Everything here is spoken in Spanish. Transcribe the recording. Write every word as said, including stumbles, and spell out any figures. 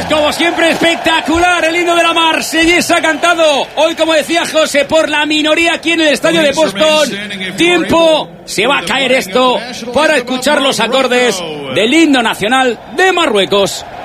Como siempre, espectacular el himno de la Marsellesa cantado hoy, como decía José, por la minoría aquí en el estadio de Boston. Tiempo, se va a caer esto para escuchar los acordes del himno nacional de Marruecos.